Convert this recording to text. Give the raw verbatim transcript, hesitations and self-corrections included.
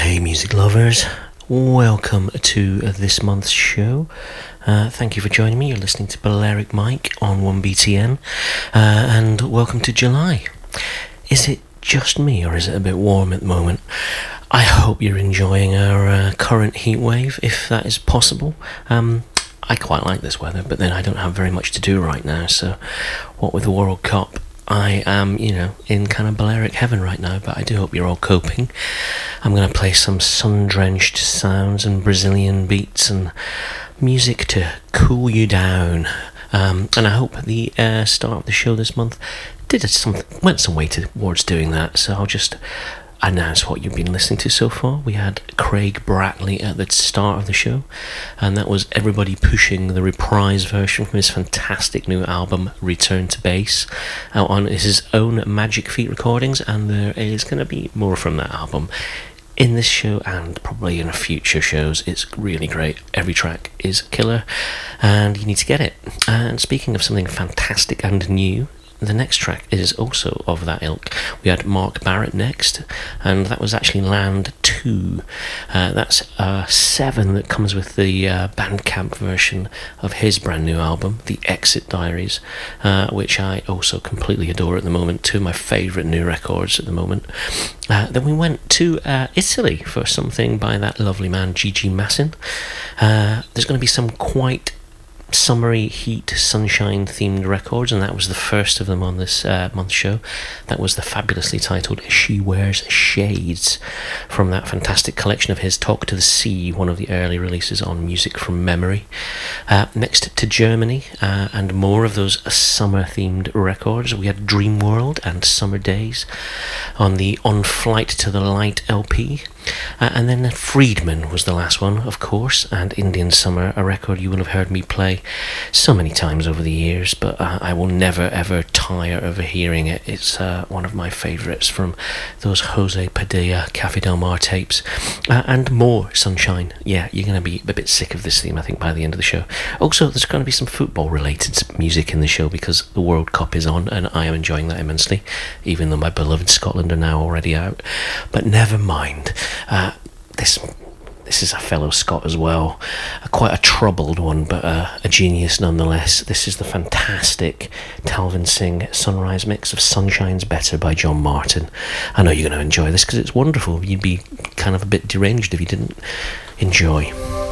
Hey music lovers, welcome to this month's show. Uh, thank you for joining me. You're listening to Balearic Mike on one B T N, uh, and welcome to July. Is it just me, or is it a bit warm at the moment? I hope you're enjoying our uh, current heat wave, if that is possible. Um, I quite like this weather, but then I don't have very much to do right now, so what with the World Cup, I am, you know, in kind of Balearic heaven right now, but I do hope you're all coping. I'm going to play some sun-drenched sounds and Brazilian beats and music to cool you down. Um, and I hope the uh, start of the show this month did some, went some way towards doing that, so I'll just announce what you've been listening to so far. We had Craig Bratley at the start of the show, and that was Everybody Pushing, the reprise version from his fantastic new album Return to Base, out on his own Magic Feet recordings, and there is going to be more from that album in this show and probably in future shows. It's really great. Every track is killer and you need to get it. And speaking of something fantastic and new, the next track is also of that ilk. We had Mark Barrett next, and that was actually Land two. Uh, that's uh, seven that comes with the uh, Bandcamp version of his brand new album, The Exit Diaries, uh, which I also completely adore at the moment. Two of my favourite new records at the moment. Uh, then we went to uh, Italy for something by that lovely man Gigi Massin. Uh, there's going to be some quite summery heat sunshine themed records, and that was the first of them on this uh, month's show. That was the fabulously titled She Wears Shades from that fantastic collection of his, Talk to the Sea, one of the early releases on Music from Memory. Uh, next to Germany, uh, and more of those summer themed records, we had Dream World and Summer Days on the On Flight to the Light L P. Uh, and then Friedman was the last one, of course, and Indian Summer, a record you will have heard me play so many times over the years, but uh, I will never ever tire of hearing it. It's uh, one of my favourites from those Jose Padilla Cafe Del Mar tapes. Uh, and more Sunshine. Yeah, you're going to be a bit sick of this theme, I think, by the end of the show. Also, there's going to be some football related music in the show because the World Cup is on, and I am enjoying that immensely, even though my beloved Scotland are now already out. But never mind. Uh, this this is a fellow Scot as well, uh, quite a troubled one, but uh, a genius nonetheless. This is the fantastic Talvin Singh Sunrise mix of Sunshine's Better by John Martin. I know you're going to enjoy this because it's wonderful. You'd be kind of a bit deranged if you didn't enjoy.